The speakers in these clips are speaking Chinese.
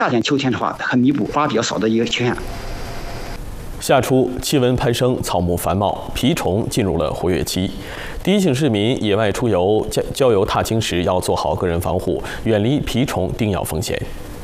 夏天、秋天的话，很弥补花比较少的一个缺陷。 夏初气温攀升，草木繁茂，蜱虫进入了活跃期。提醒市民野外出游、郊游踏青时要做好个人防护，远离蜱虫叮咬风险。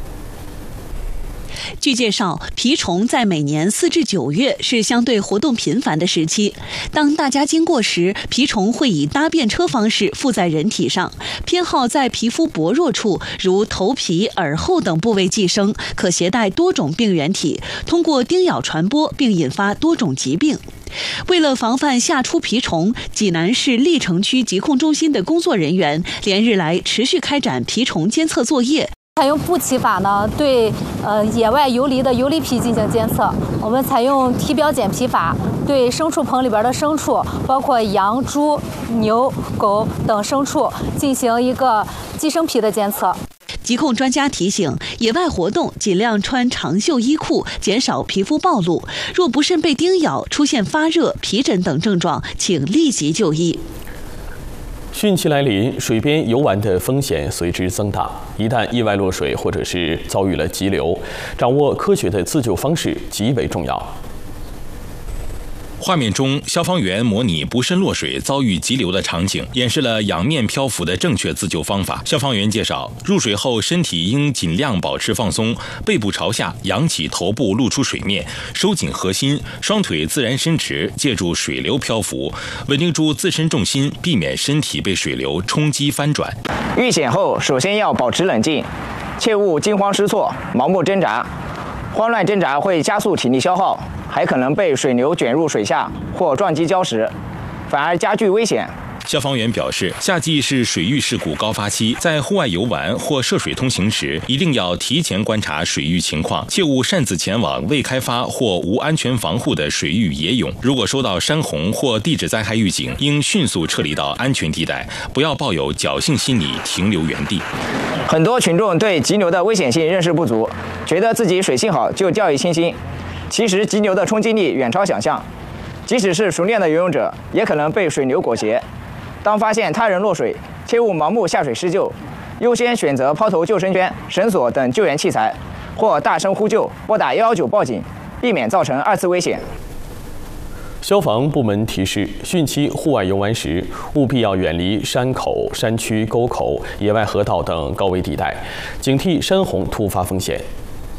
据介绍，蜱虫在每年4至9月是相对活动频繁的时期。当大家经过时，蜱虫会以搭便车方式附在人体上，偏好在皮肤薄弱处，如头皮、耳后等部位寄生，可携带多种病原体，通过叮咬传播，并引发多种疾病。为了防范夏初蜱虫，济南市历城区疾控中心的工作人员连日来持续开展蜱虫监测作业。 采用步骑法呢，对野外游离的游离蜱进行监测。我们采用体表检蜱法，对牲畜棚里边的牲畜，包括羊、猪、牛、狗等牲畜进行一个寄生蜱的监测。 疾控专家提醒，野外活动尽量穿长袖衣裤，减少皮肤暴露。若不慎被叮咬，出现发热、皮疹等症状，请立即就医。 汛期来临，水边游玩的风险随之增大。一旦意外落水，或者是遭遇了急流，掌握科学的自救方式极为重要。 画面中，消防员模拟不慎落水、遭遇急流的场景，演示了仰面漂浮的正确自救方法。消防员介绍，入水后身体应尽量保持放松，背部朝下，扬起头部露出水面，收紧核心，双腿自然伸直，借助水流漂浮，稳定住自身重心，避免身体被水流冲击翻转。 遇险后，首先要保持冷静，切勿惊慌失措、盲目挣扎。慌乱挣扎会加速体力消耗，还可能被水流卷入水下或撞击礁石，反而加剧危险。 消防员表示，夏季是水域事故高发期，在户外游玩或涉水通行时，一定要提前观察水域情况，切勿擅自前往未开发或无安全防护的水域野泳。如果收到山洪或地质灾害预警，应迅速撤离到安全地带，不要抱有侥幸心理停留原地。 很多群众对急流的危险性认识不足，觉得自己水性好就掉以轻心。其实急流的冲击力远超想象，即使是熟练的游泳者，也可能被水流裹挟。当发现他人落水，切勿盲目下水施救，优先选择抛投救生圈、绳索等救援器材，或大声呼救，拨打119报警，避免造成2次危险。 消防部门提示：汛期户外游玩时，务必要远离山口、山区、沟口、野外河道等高危地带，警惕山洪突发风险。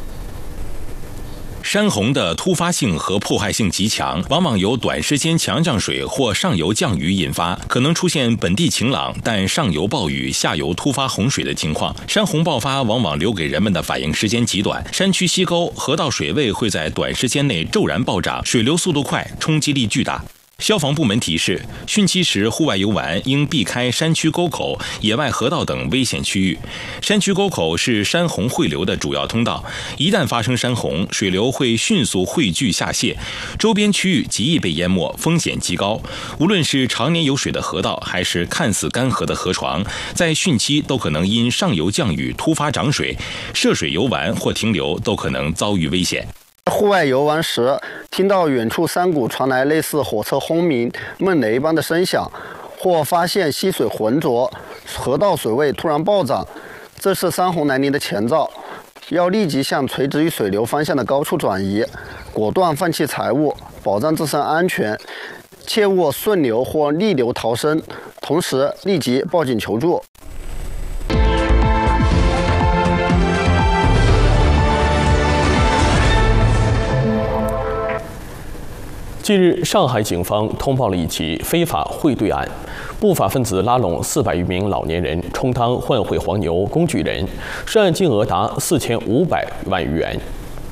山洪的突发性和破坏性极强，往往由短时间强降水或上游降雨引发，可能出现本地晴朗但上游暴雨、下游突发洪水的情况。山洪爆发往往留给人们的反应时间极短，山区溪沟、河道水位会在短时间内骤然暴涨，水流速度快，冲击力巨大。消防部门提示，汛期时户外游玩应避开山区沟口、野外河道等危险区域。山区沟口是山洪汇流的主要通道，一旦发生山洪，水流会迅速汇聚下泄，周边区域极易被淹没，风险极高。无论是常年有水的河道，还是看似干涸的河床，在汛期都可能因上游降雨突发涨水，涉水游玩或停留都可能遭遇危险。 户外游玩时，听到远处山谷传来类似火车轰鸣、闷雷般的声响，或发现溪水浑浊、河道水位突然暴涨，这是山洪来临的前兆，要立即向垂直于水流方向的高处转移，果断放弃财物，保障自身安全，切勿顺流或逆流逃生，同时立即报警求助。 近日，上海警方通报了一起非法汇兑案，不法分子拉拢400余名老年人，充当换汇黄牛工具人，涉案金额达4500万余元。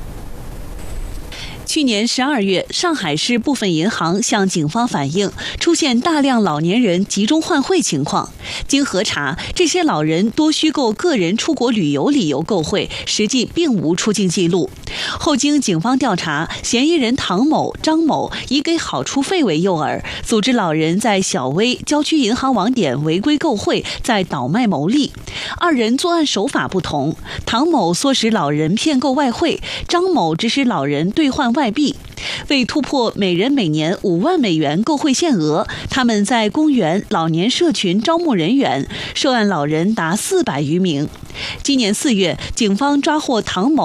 去年12月，上海市部分银行向警方反映出现大量老年人集中换汇情况。经核查，这些老人多虚构个人出国旅游理由购汇，实际并无出境记录。后经警方调查，嫌疑人唐某、张某以给好处费为诱饵，组织老人在小微郊区银行网点违规购汇，再倒卖牟利。二人作案手法不同，唐某唆使老人骗购外汇，张某指使老人兑换外币。为突破每人每年5万美元购汇限额，他们在公园、老年社群招募人员，涉案老人达400余名。今年4月，警方抓获唐某